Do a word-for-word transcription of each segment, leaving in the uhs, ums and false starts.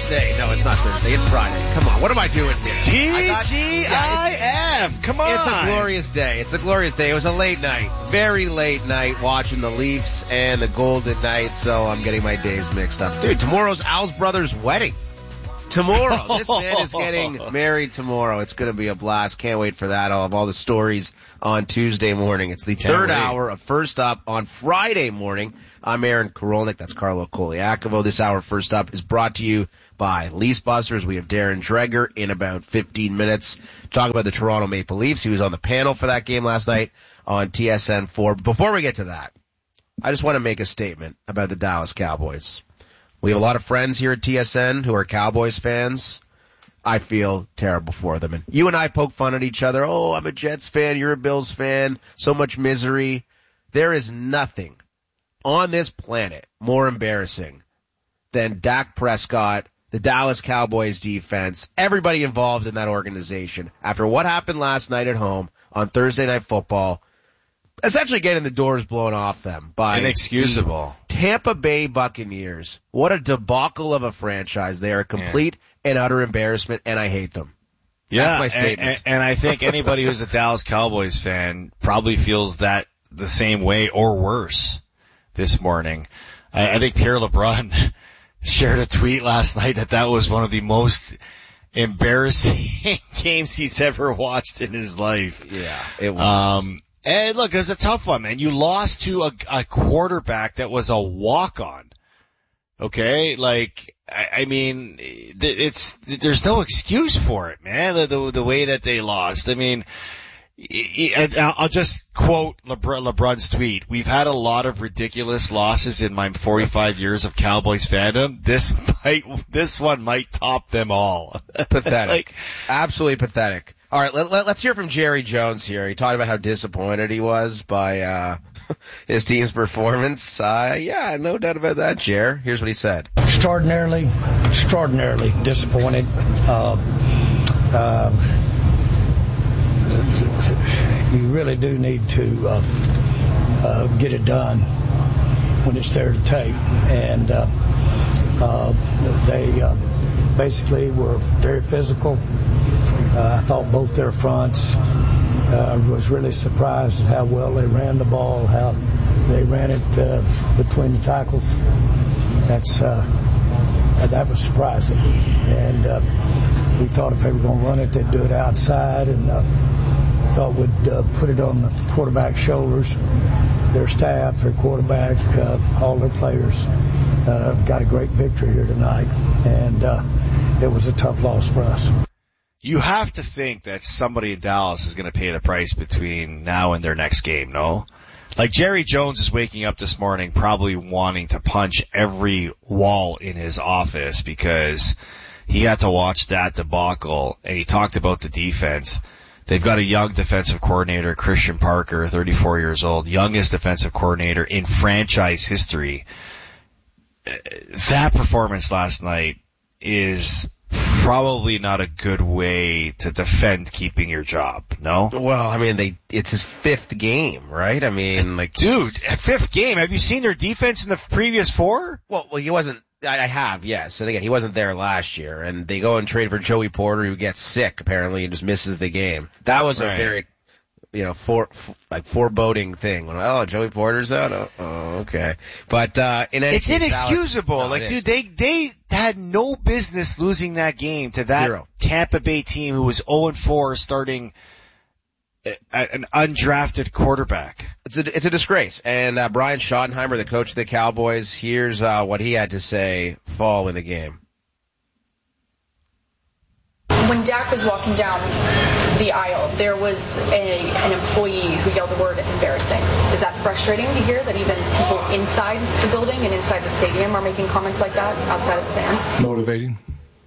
Thursday. No, it's not Thursday. It's Friday. Come on. What am I doing here? T G I F. Come on. It's a glorious day. It's a glorious day. It was a late night. Very late night watching the Leafs and the Golden Knights, so I'm getting my days mixed up. Dude, tomorrow's Al's brother's wedding. Tomorrow. This man is getting married tomorrow. It's going to be a blast. Can't wait for that. I'll have all the stories on Tuesday morning. It's the Can't third wait. hour of First Up on Friday morning. I'm Aaron Korolnik. That's Carlo Koliakovo. This hour, First Up, is brought to you by Lease Busters. We have Darren Dreger in about fifteen minutes. Talk about the Toronto Maple Leafs. He was on the panel for that game last night on T S N four. Before we get to that, I just want to make a statement about the Dallas Cowboys. We have a lot of friends here at T S N who are Cowboys fans. I feel terrible for them. And you and I poke fun at each other. Oh, I'm a Jets fan. You're a Bills fan. So much misery. There is nothing on this planet more embarrassing than Dak Prescott, the Dallas Cowboys defense, everybody involved in that organization. After what happened last night at home on Thursday Night Football, essentially getting the doors blown off them by inexcusable the Tampa Bay Buccaneers. What a debacle of a franchise. They are a complete yeah. and utter embarrassment, and I hate them. Yeah, That's my statement. And, and, and I think anybody who's a Dallas Cowboys fan probably feels that the same way or worse this morning. I, I think Pierre LeBrun shared a tweet last night that that was one of the most embarrassing games he's ever watched in his life. Yeah, it was. Um, And look, it was a tough one, man. You lost to a, a quarterback that was a walk-on. Okay? Like, I, I mean, it's, there's no excuse for it, man, the, the, the way that they lost. I mean, I'll just quote LeBron, LeBron's tweet. We've had a lot of ridiculous losses in my forty-five years of Cowboys fandom. This might, this one might top them all. Pathetic. Like, absolutely pathetic. All right, let, let, let's hear from Jerry Jones here. He talked about how disappointed he was by uh his team's performance. Uh yeah, no doubt about that, Jer. Here's what he said. Extraordinarily, extraordinarily disappointed. Uh, uh, you really do need to uh, uh, get it done when it's there to take. And uh, uh, they uh, basically were very physical. Uh, I thought both their fronts. Uh, was really surprised at how well they ran the ball, how they ran it uh, between the tackles. That's uh, that was surprising. And uh, we thought if they were going to run it, they'd do it outside, and uh, thought we'd uh, put it on the quarterback's shoulders. Their staff, their quarterback, uh, all their players uh, got a great victory here tonight, and uh, it was a tough loss for us. You have to think that somebody in Dallas is going to pay the price between now and their next game, no? Like Jerry Jones is waking up this morning probably wanting to punch every wall in his office because he had to watch that debacle, and he talked about the defense. They've got a young defensive coordinator, Christian Parker, thirty-four years old, youngest defensive coordinator in franchise history. That performance last night is probably not a good way to defend keeping your job, no? Well, I mean, they it's his fifth game, right? I mean, like... Dude, fifth game. Have you seen their defense in the previous four? Well, well, he wasn't... I have, yes. And again, he wasn't there last year. And they go and trade for Joey Porter, who gets sick, apparently, and just misses the game. That was right. a very... You know, for, like foreboding thing. When, oh, Joey Porter's out. Oh, oh okay. But uh in any it's case, inexcusable. Dallas, no, like, it dude, they they had no business losing that game to that Zero. Tampa Bay team who was oh and four starting an undrafted quarterback. It's a it's a disgrace. And uh Brian Schottenheimer, the coach of the Cowboys, here's uh what he had to say following the game. When Dak was walking down the aisle, there was a, an employee who yelled the word embarrassing. Is that frustrating to hear that even people inside the building and inside the stadium are making comments like that outside of the fans? Motivating.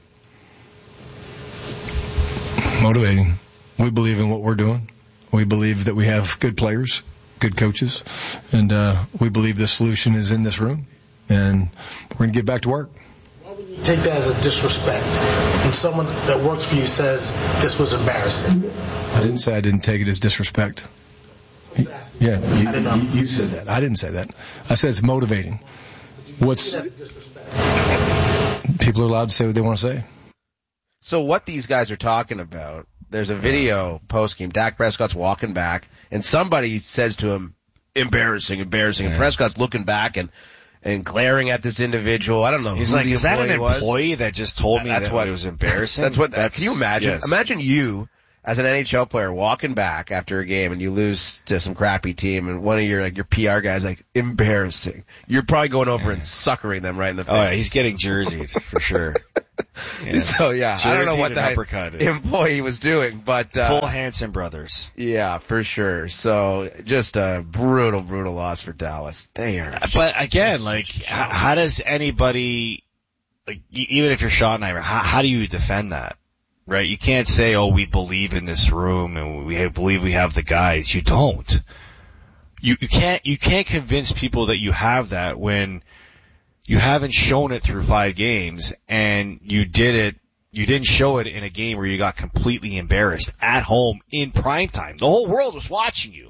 Motivating. We believe in what we're doing. We believe that we have good players, good coaches, and uh, we believe the solution is in this room, and we're going to get back to work. Take that as a disrespect when someone that works for you says this was embarrassing. I didn't say I didn't take it as disrespect. Yeah, you, I didn't know. you said that. I didn't say that. I said it's motivating. What's people are allowed to say what they want to say. So what these guys are talking about, there's a video post-game. Dak Prescott's walking back, and somebody says to him, embarrassing, embarrassing. Yeah. And Prescott's looking back and, and glaring at this individual. I don't know He's who like, the is that an was. employee that just told me that's that what, it was embarrassing? That's what, that's, can you imagine? Yes. Imagine you as an N H L player walking back after a game and you lose to some crappy team and one of your, like, your P R guys like, embarrassing. You're probably going over and suckering them right in the face. Oh yeah, he's getting jerseyed for sure. Yes. So yeah, Jerseyed I don't know what that uppercut. employee was doing, but, uh, full Hanson brothers. Yeah, for sure. So just a brutal, brutal loss for Dallas. They are. But again, like, how, how does anybody, like, even if you're Schottenheimer, how, how do you defend that? Right? You can't say, oh, we believe in this room and we have, believe we have the guys. You don't. You, you can't, you can't convince people that you have that when you haven't shown it through five games and you did it, you didn't show it in a game where you got completely embarrassed at home in prime time. The whole world was watching you.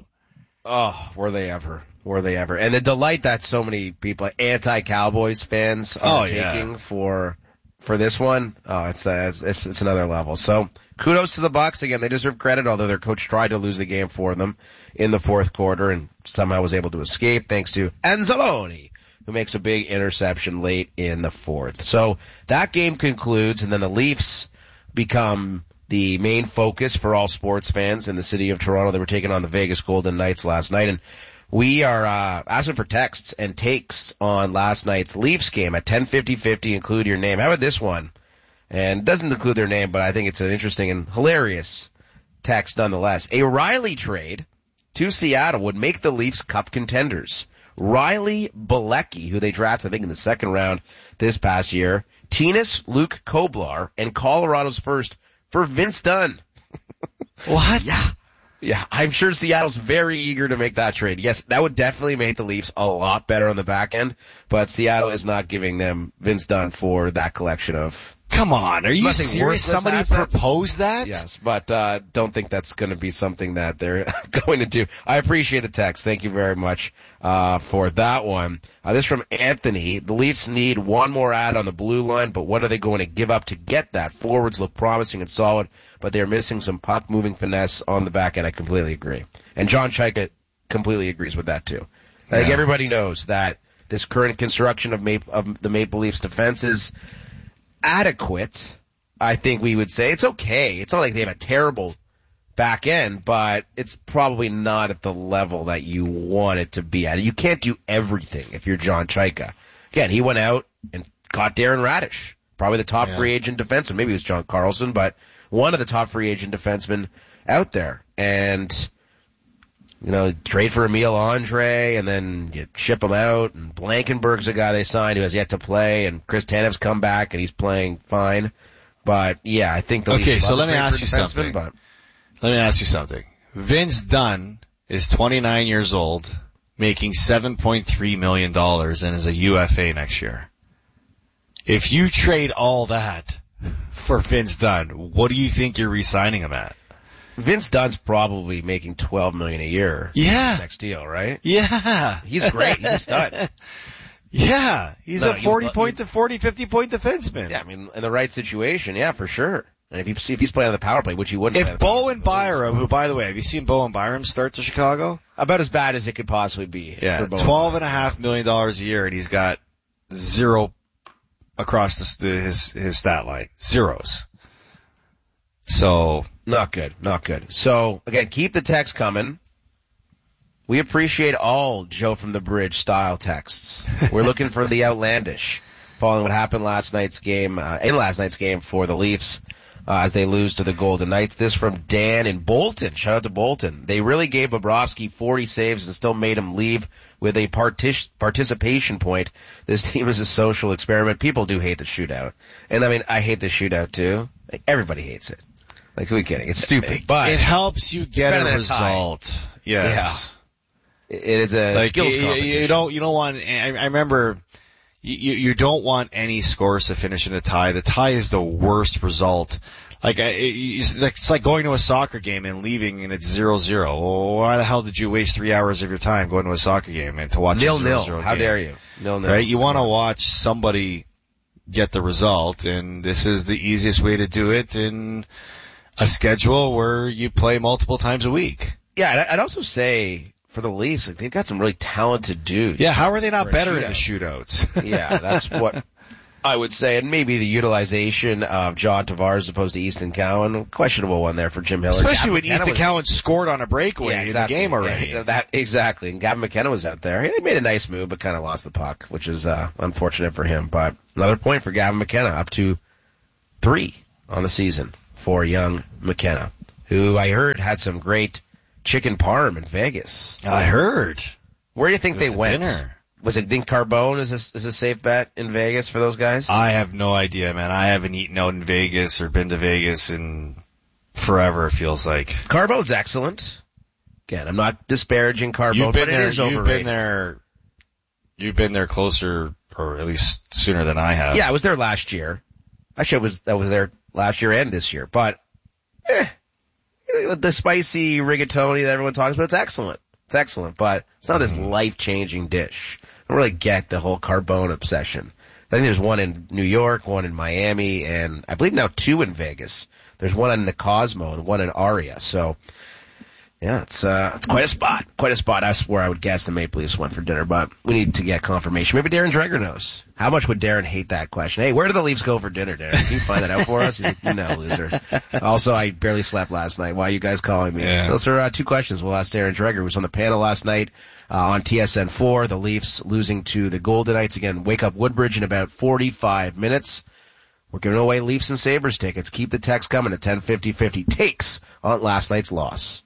Oh, were they ever. Were they ever. And the delight that so many people, anti-Cowboys fans are oh, taking yeah. for, for this one, oh, it's, uh, it's, it's another level. So kudos to the Bucs. Again, they deserve credit, although their coach tried to lose the game for them in the fourth quarter and somehow was able to escape thanks to Anzalone, who makes a big interception late in the fourth. So that game concludes, and then the Leafs become the main focus for all sports fans in the city of Toronto. They were taking on the Vegas Golden Knights last night, and we are uh asking for texts and takes on last night's Leafs game at ten fifty fifty. Include your name. How about this one? And it doesn't include their name, but I think it's an interesting and hilarious text nonetheless. A Riley trade to Seattle would make the Leafs cup contenders. Riley Bilecki, who they drafted, I think, in the second round this past year. Tinas Luke Koblar, and Colorado's first for Vince Dunn. What? Yeah. Yeah, I'm sure Seattle's very eager to make that trade. Yes, that would definitely make the Leafs a lot better on the back end, but Seattle is not giving them Vince Dunn for that collection of... Come on, are you serious? Somebody assets? proposed that? Yes, but uh don't think that's going to be something that they're going to do. I appreciate the text. Thank you very much uh for that one. Uh, this from Anthony. The Leafs need one more ad on the blue line, but what are they going to give up to get that? Forwards look promising and solid, but they're missing some puck-moving finesse on the back end. I completely agree. And John Chaika completely agrees with that too. I think yeah. everybody knows that this current construction of, Maple, of the Maple Leafs defense is adequate. I think we would say it's okay. It's not like they have a terrible back end, but it's probably not at the level that you want it to be at. You can't do everything if you're John Chaika. Again, he went out and got Darren Radish, probably the top yeah. free agent defenseman. Maybe it was John Carlson, but one of the top free agent defensemen out there. And, you know, trade for Emile Andre and then you ship him out. And Blankenberg's a guy they signed who has yet to play. And Chris Tanev's come back and he's playing fine. But yeah, I think the Okay, Leafs so love let me to trade ask for you defensemen, something. But Let me ask you something. Vince Dunn is twenty-nine years old, making seven point three million dollars and is a U F A next year. If you trade all that for Vince Dunn, what do you think you're re-signing him at? Vince Dunn's probably making twelve million dollars a year. Yeah. Next deal, right? Yeah. He's great. He's a stud. Yeah. He's No, a you- forty point you- to forty, fifty point defenseman. Yeah, I mean, in the right situation, yeah, for sure. And if he, if he's playing on the power play, which he wouldn't. play on If the power Bowen play, Byram, who by the way, have you seen Bowen Byram start to Chicago? about as bad as it could possibly be. Yeah. for Bowen. Twelve and a half million dollars a year and he's got zero across the, his, his stat line. Zeros. So. Not good, not good. So, again, keep the text coming. We appreciate all Joe from the Bridge style texts. We're looking for the outlandish, following what happened last night's game, uh, in last night's game for the Leafs, uh, as they lose to the Golden Knights. This from Dan in Bolton. Shout out to Bolton. They really gave Bobrovsky forty saves and still made him leave with a partic- participation point. This team is a social experiment. People do hate the shootout. And I mean, I hate the shootout too. Like, everybody hates it. Like, who are we kidding? It's stupid, but it helps you get better a than a tie. result. Yes. it is a Like skills you, competition. you don't, you don't want, I, I remember, you, you don't want any scores to finish in a tie. The tie is the worst result. Like, it's like, it's like going to a soccer game and leaving and it's zero zero. Well, why the hell did you waste three hours of your time going to a soccer game and to watch nil a zero nil. zero How game? dare you? Nil nil. Right? You want to watch somebody get the result, and this is the easiest way to do it in a schedule where you play multiple times a week. Yeah, and I'd also say for the Leafs, like, they've got some really talented dudes. Yeah, how are they not for a better in shootout. the shootouts? Yeah, that's what I would say. And maybe the utilization of John Tavares as opposed to Easton Cowan, questionable one there for Jim Hiller. Especially Gavin when McKenna Easton was, Cowan scored on a breakaway yeah, exactly. in the game already. Yeah, that, exactly. And Gavin McKenna was out there. He made a nice move, but kind of lost the puck, which is uh, unfortunate for him. But another point for Gavin McKenna, up to three on the season for young McKenna, who I heard had some great chicken parm in Vegas. I heard. Where do you think It they was a went? dinner. Was it think Carbone is a, is a safe bet in Vegas for those guys? I have no idea, man. I haven't eaten out in Vegas or been to Vegas in forever, it feels like. Carbone's excellent. Again, I'm not disparaging Carbone, You've been but there, it is you've overrated. been there, you've been there closer, or at least sooner than I have. Yeah, I was there last year. Actually, I was, I was there last year and this year, but, eh, the spicy rigatoni that everyone talks about, it's excellent. It's excellent, but it's not this life-changing dish. I don't really get the whole Carbone obsession. I think there's one in New York, one in Miami, and I believe now two in Vegas. There's one in the Cosmo and one in Aria. So, yeah, it's uh, it's quite a spot. Quite a spot. That's where I would guess the Maple Leafs went for dinner, but we need to get confirmation. Maybe Darren Dreger knows. How much would Darren hate that question? Hey, where do the Leafs go for dinner, Darren? Can you find that out for us? He's like, you know, loser. Also, I barely slept last night. Why are you guys calling me? Yeah. Those are uh, two questions we'll ask Darren Dreger, who was on the panel last night uh, on T S N four. The Leafs losing to the Golden Knights. Again, wake up Woodbridge in about forty-five minutes. We're giving away Leafs and Sabres tickets. Keep the text coming at ten fifty fifty. Takes on last night's loss.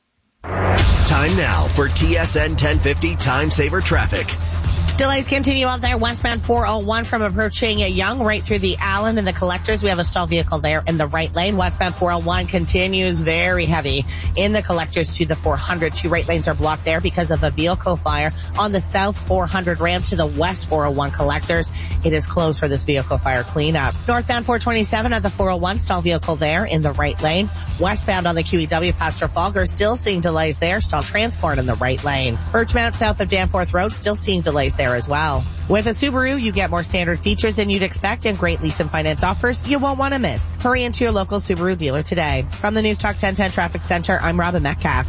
Time now for T S N ten fifty Time Saver Traffic. Delays continue out there westbound four oh one from approaching Young right through the Allen and the Collectors. We have a stalled vehicle there in the right lane. Westbound four oh one continues very heavy in the Collectors to the four hundred. Two right lanes are blocked there because of a vehicle fire on the south four hundred ramp to the west four oh one Collectors. It is closed for this vehicle fire cleanup. Northbound four twenty-seven at the four oh one, stalled vehicle there in the right lane. Westbound on the Q E W past Trafalgar, still seeing delays there. Stalled transport in the right lane. Birchmount south of Danforth Road, still seeing delays there as well. With a Subaru, you get more standard features than you'd expect and great lease and finance offers you won't want to miss. Hurry into your local Subaru dealer today. From the News Talk ten ten Traffic Center, I'm Robin Metcalf.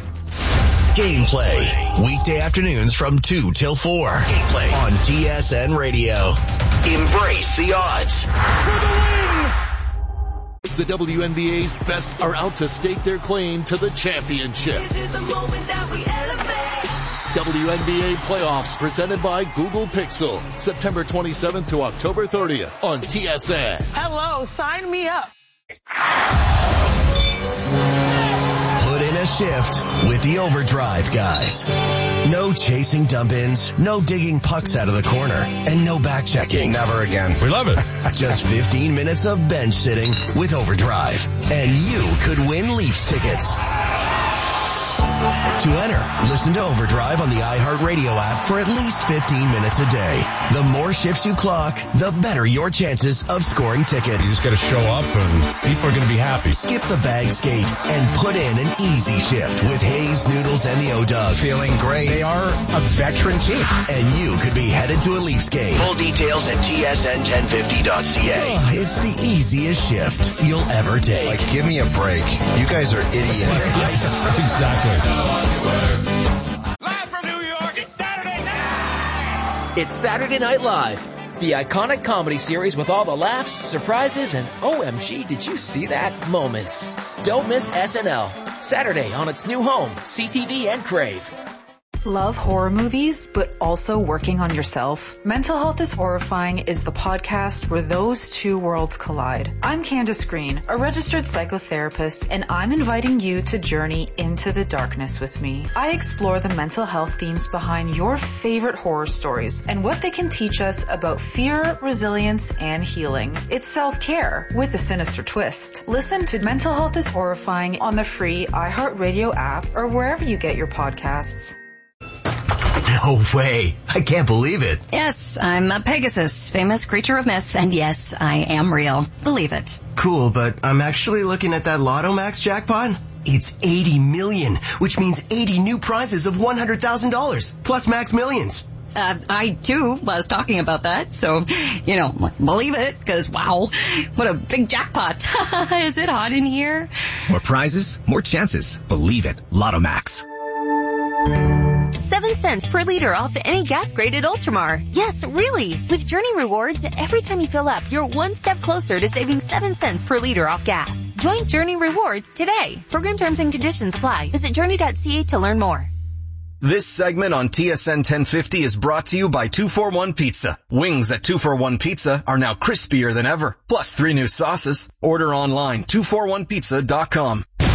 Gameplay. Weekday afternoons from two till four. Gameplay on T S N Radio. Embrace the odds. For the win! The W N B A's best are out to stake their claim to the championship. This is the moment that we elevate. W N B A playoffs presented by Google Pixel. September twenty-seventh to October thirtieth on T S N. Hello, sign me up. Put in a shift with the Overdrive guys. No chasing dump-ins, no digging pucks out of the corner, and no back checking. Never again. We love it. Just fifteen minutes of bench sitting with Overdrive. And you could win Leafs tickets. To enter, listen to Overdrive on the iHeartRadio app for at least fifteen minutes a day. The more shifts you clock, the better your chances of scoring tickets. You just got to show up and people are going to be happy. Skip the bag skate and put in an easy shift with Hayes, Noodles, and the O-Dog. Feeling great. They are a veteran team. And you could be headed to a Leafs game. Full details at T S N ten fifty dot C A. Oh, it's the easiest shift you'll ever take. Like, give me a break. You guys are idiots. Exactly. Live from New York, it's Saturday night! It's Saturday Night Live, the iconic comedy series with all the laughs, surprises, and O M G, did you see that moments. Don't miss S N L, Saturday on its new home, C T V and Crave. Love horror movies, but also working on yourself? Mental Health is Horrifying is the podcast where those two worlds collide. I'm Candace Green, a registered psychotherapist, and I'm inviting you to journey into the darkness with me. I explore the mental health themes behind your favorite horror stories and what they can teach us about fear, resilience, and healing. It's self-care with a sinister twist. Listen to Mental Health is Horrifying on the free iHeartRadio app or wherever you get your podcasts. No way. I can't believe it. Yes, I'm a Pegasus, famous creature of myth, and yes, I am real. Believe it. Cool, but I'm actually looking at that Lotto Max jackpot. It's eighty million, which means eighty new prizes of one hundred thousand dollars, plus Max Millions. uh, I too was talking about that. So, you know, believe it, because wow, what a big jackpot. Is it hot in here? More prizes, more chances. Believe it. Lotto Max. Seven cents per liter off any gas grade at Ultramar. Yes, really. With Journey Rewards, every time you fill up, you're one step closer to saving seven cents per liter off gas. Join Journey Rewards today. Program terms and conditions apply. Visit journey dot c a to learn more. This segment on T S N ten fifty is brought to you by two forty-one Pizza. Wings at two forty-one Pizza are now crispier than ever. Plus three new sauces. Order online, two forty-one pizza dot com.